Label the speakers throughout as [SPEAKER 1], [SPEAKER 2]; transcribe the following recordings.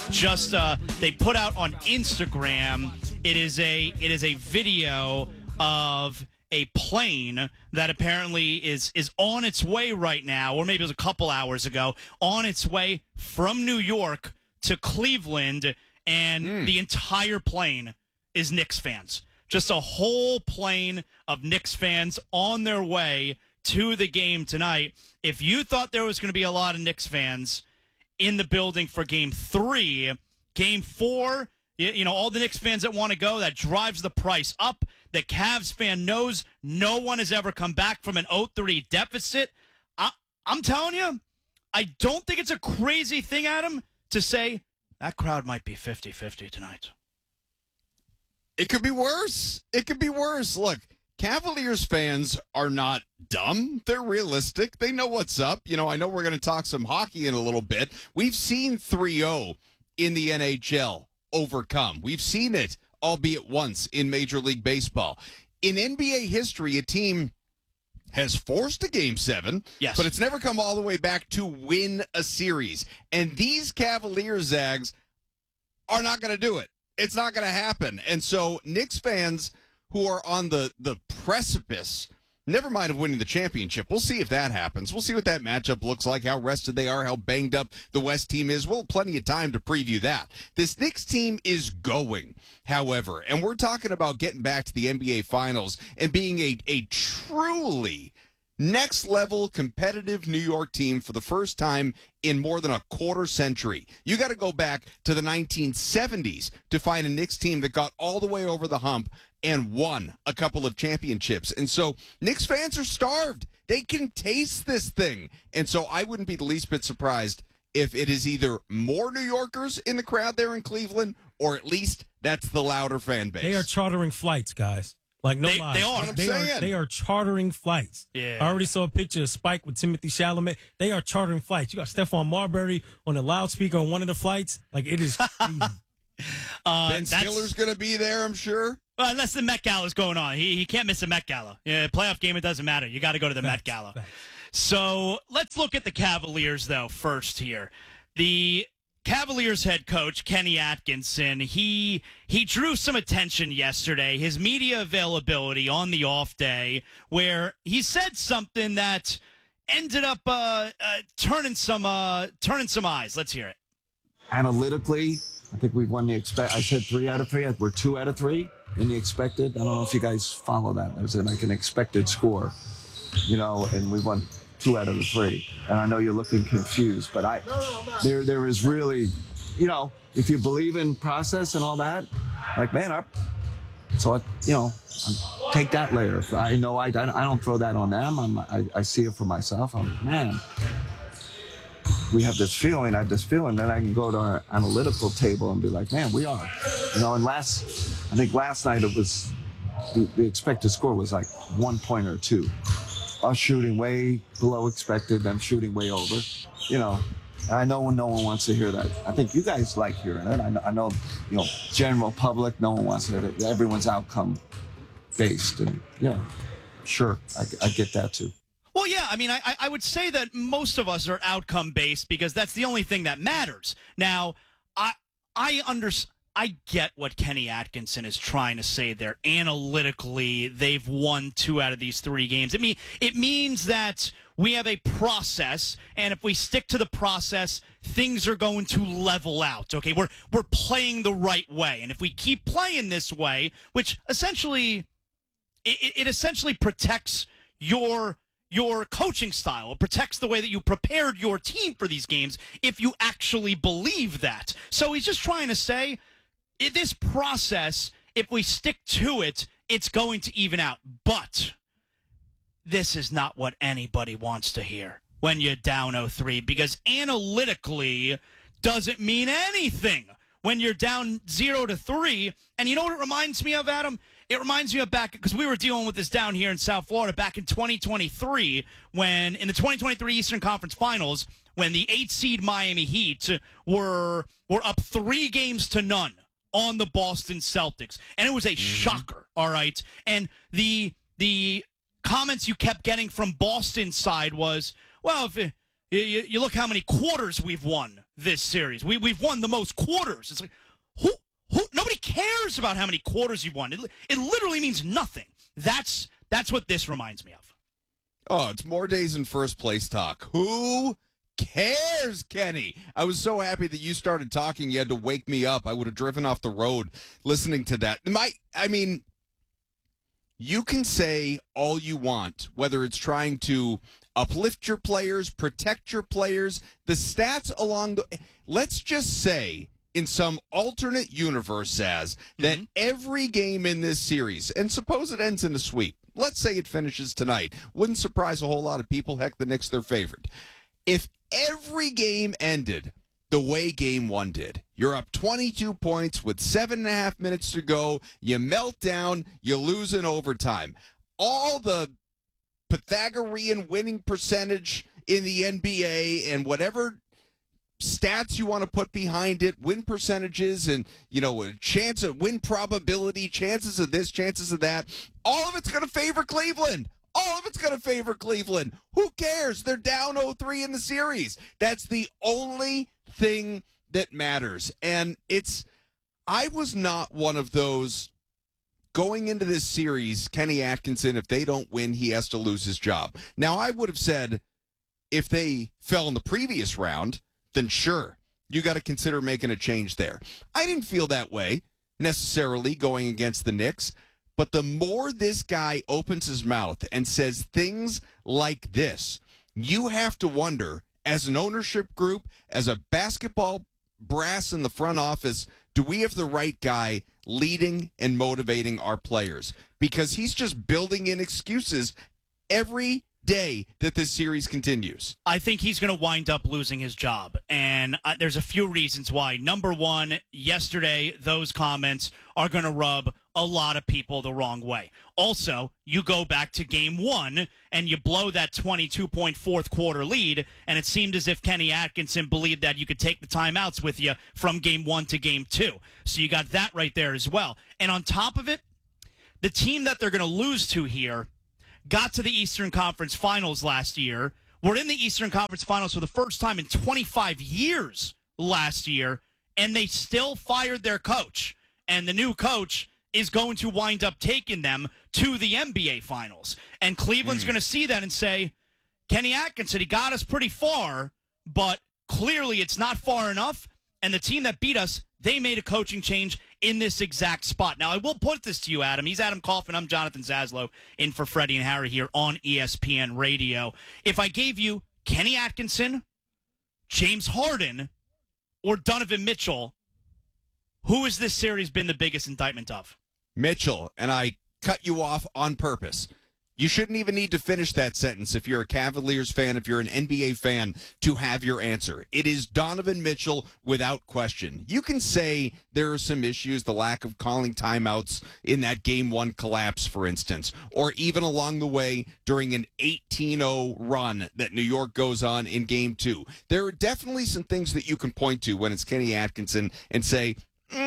[SPEAKER 1] just they put out on Instagram. It is a video of a plane that apparently is on its way right now, or maybe it was a couple hours ago, on its way from New York to Cleveland, and the entire plane is Knicks fans. Just a whole plane of Knicks fans on their way to the game tonight. If you thought there was going to be a lot of Knicks fans in the building for Game 3, Game 4, all the Knicks fans that want to go, that drives the price up. The Cavs fan knows no one has ever come back from an 0-3 deficit. I'm telling you, I don't think it's a crazy thing, Adam, to say that crowd might be 50-50 tonight.
[SPEAKER 2] It could be worse. It could be worse. Look, Cavaliers fans are not dumb. They're realistic. They know what's up. I know we're going to talk some hockey in a little bit. We've seen 3-0 in the NHL overcome. We've seen it, albeit once, in Major League Baseball. In NBA history, a team has forced a Game 7,
[SPEAKER 1] yes,
[SPEAKER 2] but it's never come all the way back to win a series. And these Cavaliers, Zags, are not going to do it. It's not going to happen. And so Knicks fans who are on the precipice, never mind of winning the championship, we'll see if that happens. We'll see what that matchup looks like, how rested they are, how banged up the West team is. We'll have plenty of time to preview that. This Knicks team is going, however, and we're talking about getting back to the NBA Finals and being a truly next-level competitive New York team for the first time in more than a quarter century. You got to go back to the 1970s to find a Knicks team that got all the way over the hump and won a couple of championships. And so Knicks fans are starved. They can taste this thing. And so I wouldn't be the least bit surprised if it is either more New Yorkers in the crowd there in Cleveland, or at least that's the louder fan base.
[SPEAKER 3] They are chartering flights, guys. Like, no lie.
[SPEAKER 1] They are.
[SPEAKER 3] They are chartering flights.
[SPEAKER 1] Yeah.
[SPEAKER 3] I already saw a picture of Spike with Timothy Chalamet. They are chartering flights. You got Stephon Marbury on the loudspeaker on one of the flights. Like, it is crazy.
[SPEAKER 2] Ben Stiller's going to be there, I'm sure.
[SPEAKER 1] Well, unless the Met Gala is going on. He can't miss a Met Gala. Playoff game, it doesn't matter. You got to go to the Met Gala. So let's look at the Cavaliers, though, first here. The Cavaliers head coach, Kenny Atkinson, he drew some attention yesterday, his media availability on the off day, where he said something that ended up turning some eyes. Let's hear it.
[SPEAKER 4] Analytically, I think we've won the I said 3 out of 3. We're 2 out of 3 in the expected. I don't know if you guys follow that. It was like an expected score, and we won 2 out of the 3. And I know you're looking confused, but there is really, if you believe in process and all that, like, man, take that layer. I know I don't throw that on them. I see it for myself. Man, we have this feeling. I have this feeling that I can go to our analytical table and be like, man, we are. And I think last night it was, the expected score was like 1 point or 2. Us shooting way below expected, them shooting way over. I know no one wants to hear that. I think you guys like hearing it. I know, general public, no one wants to hear it. Everyone's outcome based, and sure, I get that too.
[SPEAKER 1] Well, yeah, I mean, I would say that most of us are outcome based because that's the only thing that matters. Now, I get what Kenny Atkinson is trying to say there. Analytically, they've won 2 out of these 3 games. I mean, it means that we have a process, and if we stick to the process, things are going to level out. Okay, we're playing the right way, and if we keep playing this way, which essentially it essentially protects your coaching style. It protects the way that you prepared your team for these games if you actually believe that. So he's just trying to say, in this process, if we stick to it, it's going to even out. But this is not what anybody wants to hear when you're down 0-3, because analytically doesn't mean anything when you're down 0-3. And you know what it reminds me of, Adam? It reminds me of back, because we were dealing with this down here in South Florida back in 2023, when in the 2023 Eastern Conference Finals, when the 8 seed Miami Heat were up 3-0 on the Boston Celtics. And it was a shocker, all right? And the comments you kept getting from Boston's side was, well, if you look how many quarters we've won this series. We've won the most quarters. It's like, who nobody cares about how many quarters you won. It literally means nothing. That's what this reminds me of.
[SPEAKER 2] Oh, it's more days in first place talk. Who cares, Kenny? I was so happy that you started talking. You had to wake me up. I would have driven off the road listening to that. You can say all you want, whether it's trying to uplift your players, protect your players, the stats along the... Let's just say, in some alternate universe, Zaz, that every game in this series, and suppose it ends in a sweep, let's say it finishes tonight, wouldn't surprise a whole lot of people. Heck, the Knicks, their favorite. If every game ended the way game one did, you're up 22 points with 7.5 minutes to go, you melt down, you lose in overtime. All the Pythagorean winning percentage in the NBA and whatever stats you want to put behind it, win percentages and, a chance of win probability, chances of this, chances of that, all of it's going to favor Cleveland. All of it's going to favor Cleveland. Who cares? They're down 0-3 in the series. That's the only thing that matters. And I was not one of those going into this series, Kenny Atkinson, if they don't win, he has to lose his job. Now, I would have said if they fell in the previous round, then sure, you got to consider making a change there. I didn't feel that way necessarily going against the Knicks. But the more this guy opens his mouth and says things like this, you have to wonder, as an ownership group, as a basketball brass in the front office, do we have the right guy leading and motivating our players? Because he's just building in excuses every day that this series continues.
[SPEAKER 1] I think he's going to wind up losing his job, and there's a few reasons why. Number one, yesterday, those comments are going to rub a lot of people the wrong way. Also, you go back to game one, and you blow that 22-point fourth quarter lead, and it seemed as if Kenny Atkinson believed that you could take the timeouts with you from game one to game two. So you got that right there as well. And on top of it, the team that they're going to lose to here got to the Eastern Conference Finals last year. We're in the Eastern Conference Finals for the first time in 25 years last year, and they still fired their coach. And the new coach is going to wind up taking them to the NBA Finals. And Cleveland's going to see that and say, Kenny Atkinson, he got us pretty far, but clearly it's not far enough. And the team that beat us, they made a coaching change in this exact spot. Now, I will put this to you, Adam. He's Adam Kaufman. I'm Jonathan Zaslow, in for Freddie and Harry here on ESPN Radio. If I gave you Kenny Atkinson, James Harden, or Donovan Mitchell, who has this series been the biggest indictment of?
[SPEAKER 2] Mitchell, and I cut you off on purpose. You shouldn't even need to finish that sentence if you're a Cavaliers fan, if you're an NBA fan, to have your answer. It is Donovan Mitchell without question. You can say there are some issues, the lack of calling timeouts in that game one collapse, for instance, or even along the way during an 18-0 run that New York goes on in game two. There are definitely some things that you can point to when it's Kenny Atkinson and say,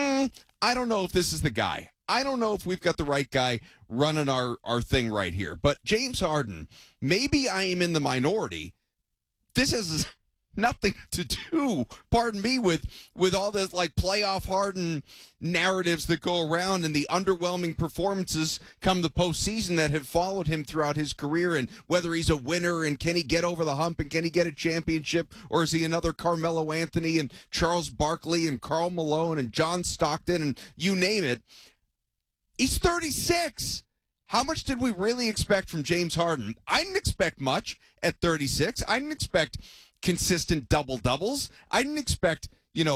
[SPEAKER 2] I don't know if this is the guy. I don't know if we've got the right guy running our thing right here. But James Harden, maybe I am in the minority. This has nothing to do, pardon me, with all this like playoff Harden narratives that go around and the underwhelming performances come the postseason that have followed him throughout his career, and whether he's a winner and can he get over the hump and can he get a championship, or is he another Carmelo Anthony and Charles Barkley and Karl Malone and John Stockton and you name it. He's 36. How much did we really expect from James Harden? I didn't expect much at 36. I didn't expect consistent double-doubles. I didn't expect,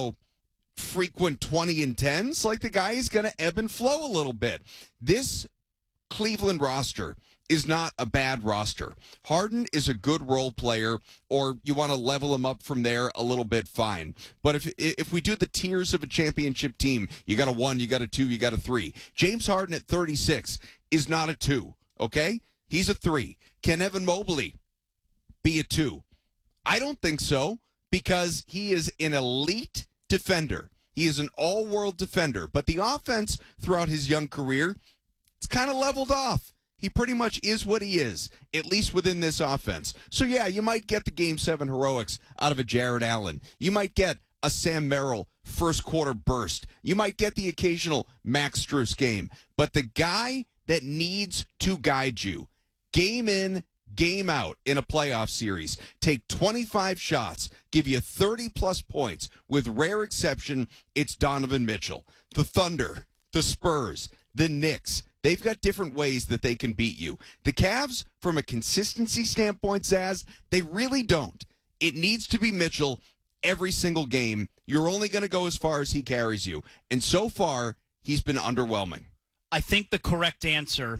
[SPEAKER 2] frequent 20 and 10s. Like, the guy is going to ebb and flow a little bit. This Cleveland roster is not a bad roster. Harden is a good role player, or you want to level him up from there a little bit, fine. But if we do the tiers of a championship team, you got a 1, you got a 2, you got a 3. James Harden at 36 is not a 2, okay? He's a 3. Can Evan Mobley be a 2? I don't think so, because he is an elite defender. He is an all-world defender. But the offense throughout his young career, it's kind of leveled off. he pretty much is what he is, at least within this offense. So, yeah, you might get the Game 7 heroics out of a Jared Allen. You might get a Sam Merrill first quarter burst. You might get the occasional Max Strus game. But the guy that needs to guide you, game in, game out in a playoff series, take 25 shots, give you 30-plus points, with rare exception, it's Donovan Mitchell. The Thunder, the Spurs, the Knicks, they've got different ways that they can beat you. The Cavs, from a consistency standpoint, Zaz, they really don't. It needs to be Mitchell every single game. You're only going to go as far as he carries you. And so far, he's been underwhelming.
[SPEAKER 1] I think the correct answer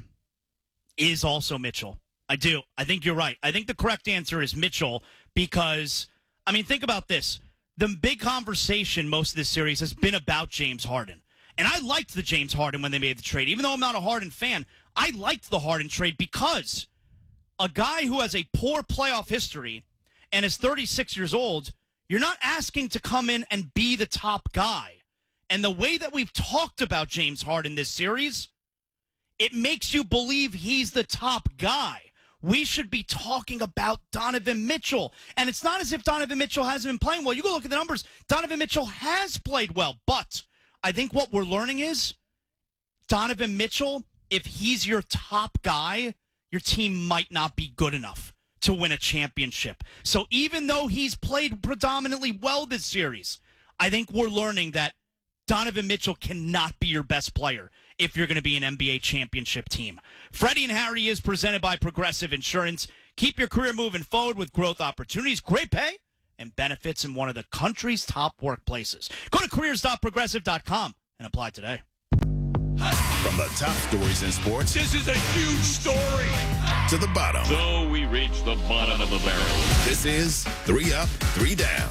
[SPEAKER 1] is also Mitchell. I do. I think you're right. I think the correct answer is Mitchell because, I mean, think about this. The big conversation most of this series has been about James Harden. And I liked the James Harden when they made the trade. Even though I'm not a Harden fan, I liked the Harden trade because a guy who has a poor playoff history and is 36 years old, you're not asking to come in and be the top guy. And the way that we've talked about James Harden this series, it makes you believe he's the top guy. We should be talking about Donovan Mitchell. And it's not as if Donovan Mitchell hasn't been playing well. You go look at the numbers. Donovan Mitchell has played well. But I think what we're learning is Donovan Mitchell, if he's your top guy, your team might not be good enough to win a championship. So even though he's played predominantly well this series, I think we're learning that Donovan Mitchell cannot be your best player if you're going to be an NBA championship team. Freddie and Harry is presented by Progressive Insurance. Keep your career moving forward with growth opportunities, great pay, and benefits in one of the country's top workplaces. Go to careers.progressive.com and apply today.
[SPEAKER 5] From the top stories in sports,
[SPEAKER 6] This is a huge story.
[SPEAKER 5] to the bottom.
[SPEAKER 6] So we reach the bottom of the barrel.
[SPEAKER 5] This is 3 Up, 3 Down.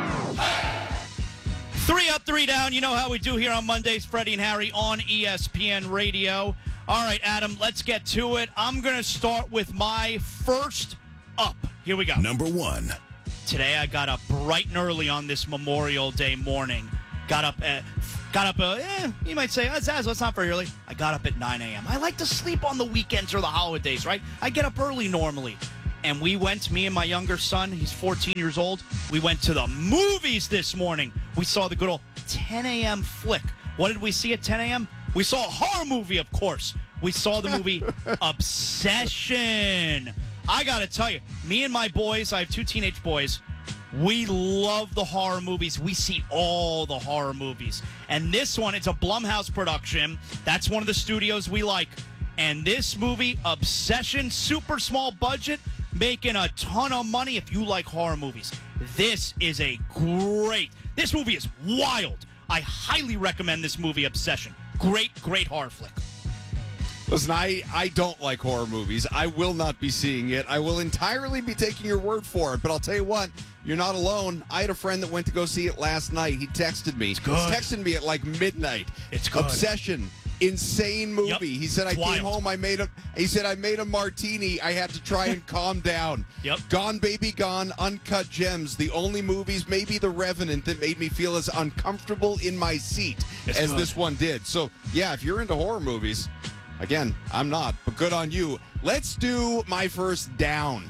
[SPEAKER 1] 3 up, 3 down. You know how we do here on Mondays, Freddie and Harry on ESPN Radio. All right, Adam, let's get to it. I'm going to start with my first up. Here we go.
[SPEAKER 5] Number 1.
[SPEAKER 1] Today I got up bright and early on this Memorial Day morning. Got up, you might say, Zaz, that's not very early. I got up at 9 a.m. I like to sleep on the weekends or the holidays, right? I get up early normally. And we went, me and my younger son, he's 14 years old, we went to the movies this morning. We saw the good old 10 a.m. flick. What did we see at 10 a.m.? We saw a horror movie, of course. We saw the movie Obsession. I got to tell you, me and my boys, I have 2 teenage boys, we love the horror movies. We see all the horror movies. And this one, it's a Blumhouse production. That's one of the studios we like. And this movie, Obsession, super small budget, making a ton of money if you like horror movies. This movie is wild. I highly recommend this movie, Obsession. Great horror flick.
[SPEAKER 2] Listen, I don't like horror movies. I will not be seeing it. I will entirely be taking your word for it. But I'll tell you what, you're not alone. I had a friend that went to go see it last night. He texted me.
[SPEAKER 1] It's good.
[SPEAKER 2] He texted me at like midnight.
[SPEAKER 1] It's good.
[SPEAKER 2] Obsession. Insane movie.
[SPEAKER 1] Yep.
[SPEAKER 2] He said I
[SPEAKER 1] It's
[SPEAKER 2] came
[SPEAKER 1] wild.
[SPEAKER 2] home, I made a martini. I had to try and calm down.
[SPEAKER 1] Yep.
[SPEAKER 2] Gone Baby Gone, Uncut Gems, the only movies, maybe The Revenant, that made me feel as uncomfortable in my seat
[SPEAKER 1] It's
[SPEAKER 2] as
[SPEAKER 1] good.
[SPEAKER 2] this one did. So, yeah, if you're into horror movies, again, I'm not, but good on you. Let's do my first down.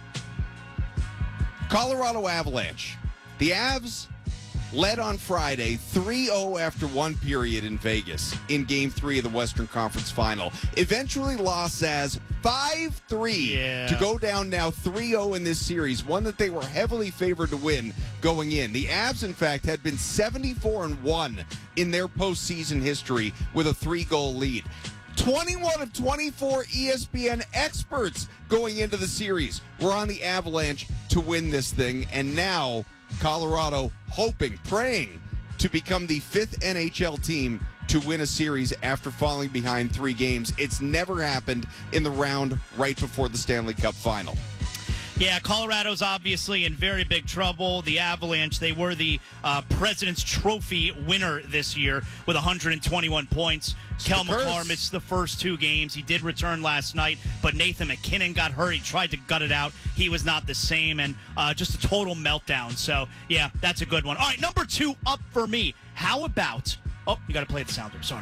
[SPEAKER 2] Colorado Avalanche. The Avs led on Friday 3-0 after one period in Vegas in Game 3 of the Western Conference Final. Eventually lost as 5-3 to go down now 3-0 in this series, one that they were heavily favored to win going in. The Avs, in fact, had been 74-1 in their postseason history with a 3-goal lead. 21 of 24 ESPN experts going into the series were on the Avalanche to win this thing, and now Colorado hoping, praying to become the 5th NHL team to win a series after falling behind 3 games. It's never happened in the round right before the Stanley Cup final.
[SPEAKER 1] Yeah, Colorado's obviously in very big trouble. The Avalanche, they were the President's Trophy winner this year with 121 points. Kel McCarr missed the first 2 games. He did return last night, but Nathan McKinnon got hurt. He tried to gut it out. He was not the same, and just a total meltdown. So, yeah, that's a good one. All right, number 2 up for me. How about... Oh, you got to play the sounder. Sorry.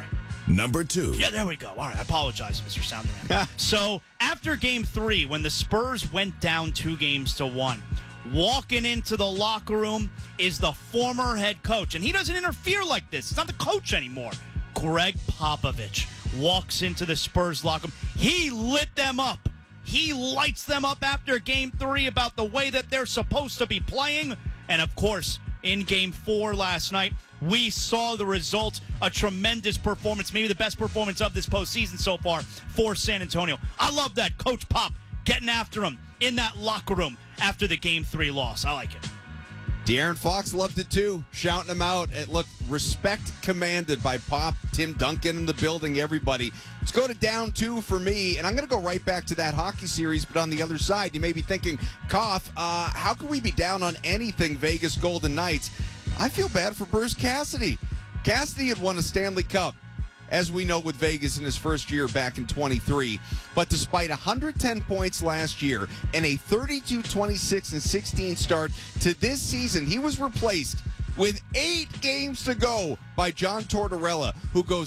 [SPEAKER 5] Number 2.
[SPEAKER 1] Yeah, there we go. All right, I apologize, Mr. Soundman. So after Game 3, when the Spurs went down 2-1, walking into the locker room is the former head coach, and he doesn't interfere like this. It's not the coach anymore. Greg Popovich walks into the Spurs locker room. He lit them up. He lights them up after Game 3 about the way that they're supposed to be playing. And, of course, in Game 4 last night, we saw the result, a tremendous performance, maybe the best performance of this postseason so far for San Antonio. I love that. Coach Pop getting after him in that locker room after the Game 3 loss. I like it.
[SPEAKER 2] De'Aaron Fox loved it too, shouting him out. Look, respect commanded by Pop, Tim Duncan in the building, everybody. Let's go to down 2 for me, and I'm going to go right back to that hockey series, but on the other side, you may be thinking, Koff, how can we be down on anything Vegas Golden Knights? I feel bad for Bruce Cassidy. Cassidy had won a Stanley Cup, as we know, with Vegas in his first year back in 23. But despite 110 points last year and a 32-26-16 start to this season, he was replaced with 8 games to go by John Tortorella, who goes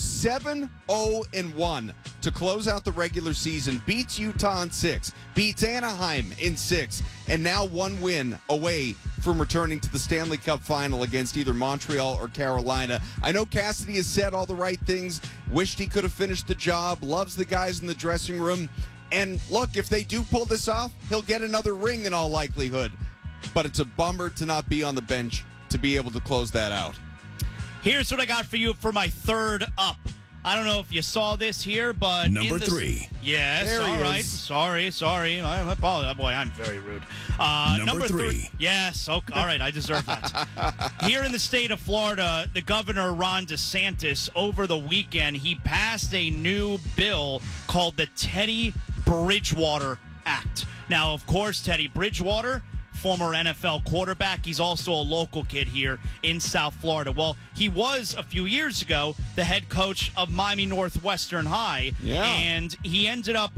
[SPEAKER 2] 7-0-1 to close out the regular season, beats Utah in 6, beats Anaheim in 6, and now 1 win away from returning to the Stanley Cup final against either Montreal or Carolina. I know Cassidy has said all the right things, wished he could have finished the job, loves the guys in the dressing room, and look, if they do pull this off, he'll get another ring in all likelihood. But it's a bummer to not be on the bench to be able to close that out.
[SPEAKER 1] Here's what I got for you for my third up. I don't know if you saw this here, but
[SPEAKER 5] Number 3.
[SPEAKER 1] Yes,
[SPEAKER 2] There he
[SPEAKER 1] all right.
[SPEAKER 2] is.
[SPEAKER 1] Sorry. I apologize. Boy, I'm very rude.
[SPEAKER 5] Number 3.
[SPEAKER 1] Yes. Okay. All right. I deserve that. Here in the state of Florida, the governor, Ron DeSantis, over the weekend, he passed a new bill called the Teddy Bridgewater Act. Now, of course, Teddy Bridgewater, former NFL quarterback. He's also a local kid here in South Florida. Well, he was a few years ago the head coach of Miami Northwestern High.
[SPEAKER 2] Yeah.
[SPEAKER 1] And he ended up,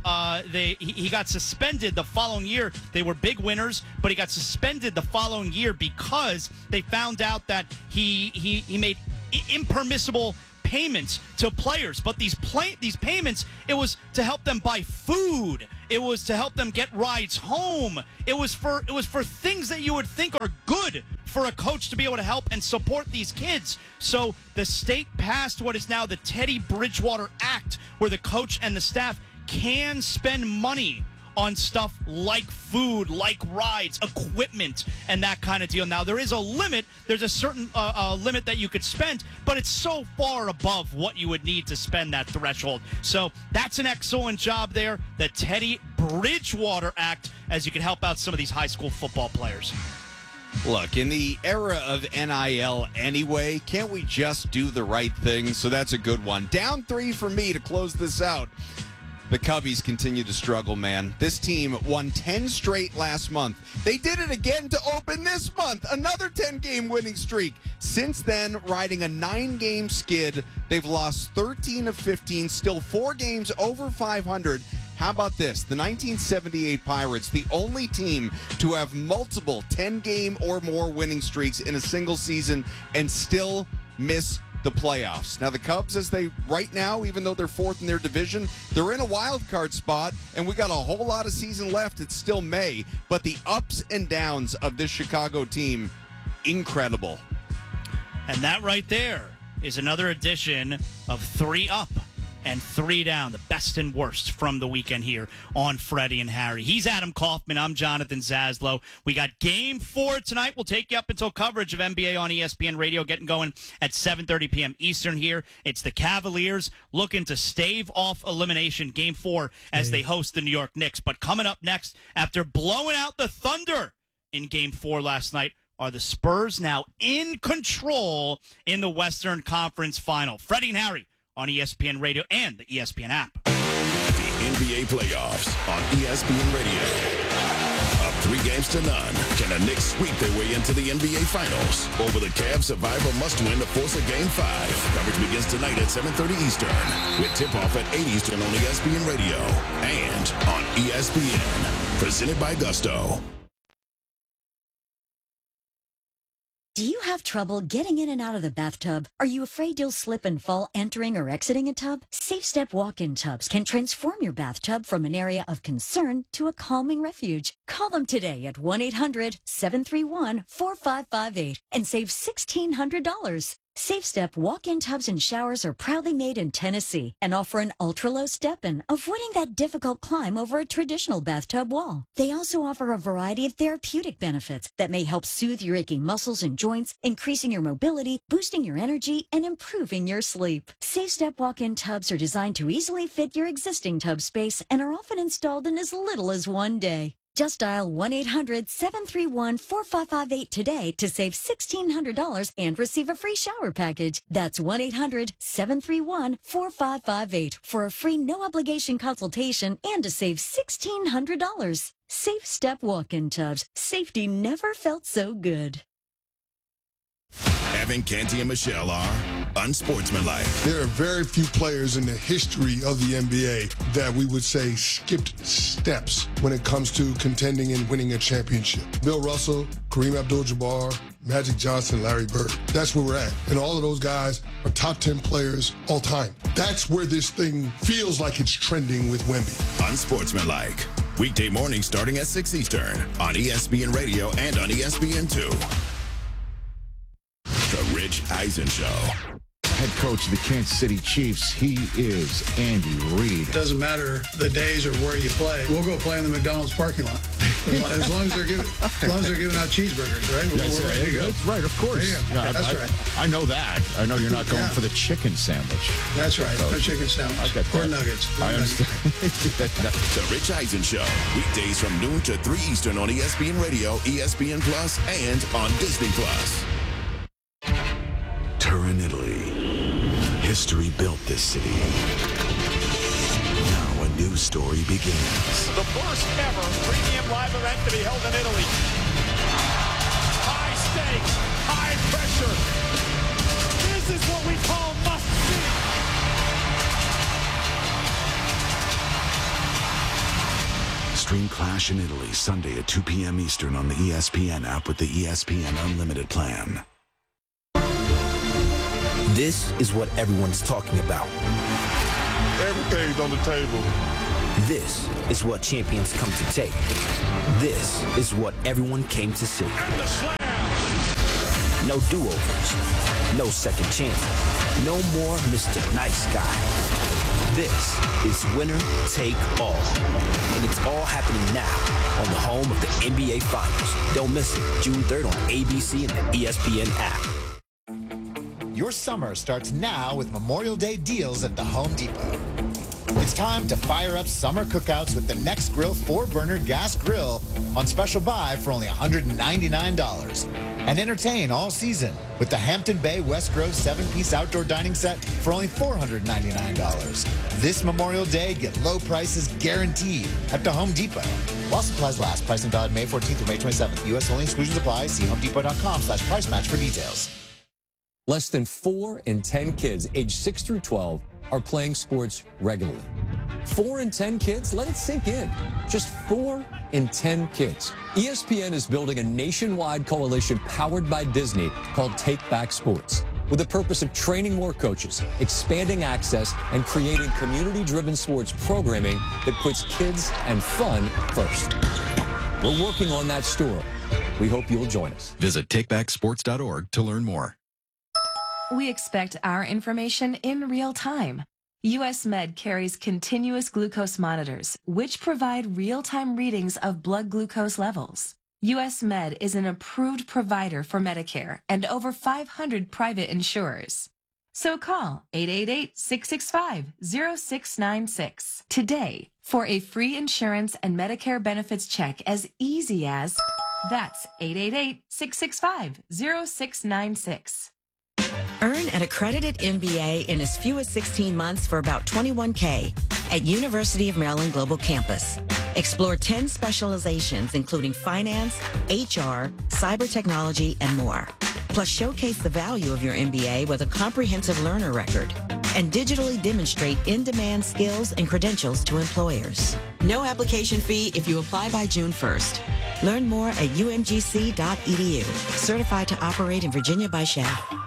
[SPEAKER 1] he got suspended the following year. They were big winners, but he got suspended the following year because they found out that he made impermissible payments to players. But these payments, it was to help them buy food. It was to help them get rides home. It was for things that you would think are good for a coach to be able to help and support these kids. So the state passed what is now the Teddy Bridgewater Act, where the coach and the staff can spend money on stuff like food, like rides, equipment, and that kind of deal. Now, there is a limit. There's a certain limit that you could spend, but it's so far above what you would need to spend that threshold. So that's an excellent job there, the Teddy Bridgewater Act, as you can help out some of these high school football players.
[SPEAKER 2] Look, in the era of NIL anyway, can't we just do the right thing? So that's a good one. Down 3 for me to close this out. The Cubbies continue to struggle, man. This team won 10 straight last month. They did it again to open this month. Another 10-game winning streak. Since then, riding a 9-game skid, they've lost 13 of 15, still 4 games over 500. How about this? The 1978 Pirates, the only team to have multiple 10-game or more winning streaks in a single season and still miss the playoffs. Now, the Cubs, as they right now, even though they're 4th in their division, they're in a wild card spot, and we got a whole lot of season left. It's still May, but the ups and downs of this Chicago team, incredible.
[SPEAKER 1] And that right there is another edition of 3 Up and 3 Down, the best and worst from the weekend here on Freddie and Harry. He's Adam Kaufman. I'm Jonathan Zaslow. We got Game 4 tonight. We'll take you up until coverage of NBA on ESPN Radio, getting going at 7:30 p.m. Eastern here. It's the Cavaliers looking to stave off elimination, Game 4, as they host the New York Knicks. But coming up next, after blowing out the Thunder in Game 4 last night, are the Spurs now in control in the Western Conference Final. Freddie and Harry on ESPN Radio and the ESPN app.
[SPEAKER 5] The NBA playoffs on ESPN Radio. Up 3-0. Can the Knicks sweep their way into the NBA Finals? Or will the Cavs survive a must-win to force a Game 5? Coverage begins tonight at 7:30 Eastern, with tip-off at 8 Eastern on ESPN Radio and on ESPN. Presented by Gusto.
[SPEAKER 7] Do you have trouble getting in and out of the bathtub? Are you afraid you'll slip and fall entering or exiting a tub? SafeStep walk-in tubs can transform your bathtub from an area of concern to a calming refuge. Call them today at 1-800-731-4558 and save $1,600. SafeStep walk-in tubs and showers are proudly made in Tennessee and offer an ultra-low step-in, avoiding that difficult climb over a traditional bathtub wall. They also offer a variety of therapeutic benefits that may help soothe your aching muscles and joints, increasing your mobility, boosting your energy, and improving your sleep. SafeStep walk-in tubs are designed to easily fit your existing tub space and are often installed in as little as one day. Just dial 1-800-731-4558 today to save $1,600 and receive a free shower package. That's 1-800-731-4558 for a free no-obligation consultation and to save $1,600. Safe Step walk-in tubs. Safety never felt so good.
[SPEAKER 5] Evan, Canty, and Michelle are unsportsmanlike.
[SPEAKER 8] There are very few players in the history of the NBA that we would say skipped steps when it comes to contending and winning a championship. Bill Russell, Kareem Abdul-Jabbar, Magic Johnson, Larry Bird. That's where we're at. And all of those guys are top 10 players all time. That's where this thing feels like it's trending with Wemby.
[SPEAKER 5] Unsportsmanlike. Weekday mornings starting at 6 Eastern on ESPN Radio and on ESPN2. The Rich Eisen Show.
[SPEAKER 9] Head coach of the Kansas City Chiefs, he is Andy Reid.
[SPEAKER 10] Doesn't matter the days or where you play. We'll go play in the McDonald's parking lot. As long as they're giving out cheeseburgers, right?
[SPEAKER 9] That's
[SPEAKER 10] we're ready to go.
[SPEAKER 9] That's right, of course.
[SPEAKER 10] Yeah, that's right.
[SPEAKER 9] I know that. I know you're not going for the chicken sandwich.
[SPEAKER 10] That's right. No chicken sandwich.
[SPEAKER 9] I get that.
[SPEAKER 10] Or nuggets.
[SPEAKER 9] I understand.
[SPEAKER 5] The Rich Eisen Show. Weekdays from noon to 3 Eastern on ESPN Radio, ESPN Plus, and on Disney Plus.
[SPEAKER 11] Turin, Italy. History built this city. Now a new story begins.
[SPEAKER 6] The first ever premium live event to be held in Italy. High stakes, high pressure. This is what we call must see.
[SPEAKER 11] Stream Clash in Italy Sunday at 2 p.m. Eastern on the ESPN app with the ESPN Unlimited plan.
[SPEAKER 12] This is what everyone's talking about.
[SPEAKER 8] Everything's on the table.
[SPEAKER 12] This is what champions come to take. This is what everyone came to see. No do-overs. No second chances. No more Mr. Nice Guy. This is winner take all. And it's all happening now on the home of the NBA Finals. Don't miss it. June 3rd on ABC and the ESPN app.
[SPEAKER 13] Your summer starts now with Memorial Day deals at the Home Depot. It's time to fire up summer cookouts with the Next Grill 4-burner gas grill on special buy for only $199. And entertain all season with the Hampton Bay West Grove 7-piece outdoor dining set for only $499. This Memorial Day, get low prices guaranteed at the Home Depot. While supplies last, pricing valid May 14th through May 27th. U.S. only, exclusions apply. See homedepot.com/price match for details.
[SPEAKER 14] Less than 4 in 10 kids aged 6 through 12 are playing sports regularly. 4 in 10 kids? Let it sink in. Just 4 in 10 kids. ESPN is building a nationwide coalition powered by Disney called Take Back Sports, with the purpose of training more coaches, expanding access, and creating community-driven sports programming that puts kids and fun first. We're working on that story. We hope you'll join us.
[SPEAKER 15] Visit takebacksports.org to learn more.
[SPEAKER 16] We expect our information in real time. US Med carries continuous glucose monitors, which provide real-time readings of blood glucose levels. US Med is an approved provider for Medicare and over 500 private insurers. So call 888-665-0696 today for a free insurance and Medicare benefits check as easy as, that's 888-665-0696.
[SPEAKER 17] Earn an accredited MBA in as few as 16 months for about $21K at University of Maryland Global Campus. Explore 10 specializations, including finance, HR, cyber technology, and more. Plus, showcase the value of your MBA with a comprehensive learner record. and digitally demonstrate in-demand skills and credentials to employers. No application fee if you apply by June 1st. Learn more at umgc.edu. Certified to operate in Virginia by SCHEV.